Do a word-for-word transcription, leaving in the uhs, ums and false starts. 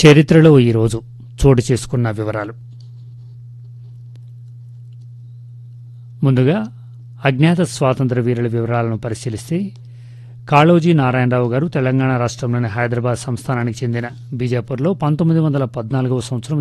చరిత్రలో ఈరోజు చోటు చేసుకున్న వివరాలు. ముందుగా అజ్ఞాత స్వాతంత్ర వీరుల వివరాలను పరిశీలిస్తే కాళోజీ నారాయణరావు గారు తెలంగాణ రాష్ట్రంలోని హైదరాబాద్ సంస్థానానికి చెందిన బీజాపూర్లో పంతొమ్మిది వందల పద్నాలుగవ సంవత్సరం